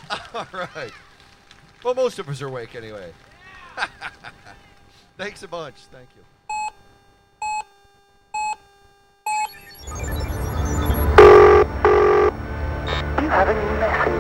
All right. Well, most of us are awake anyway. Thanks a bunch. Thank you. You have a new message.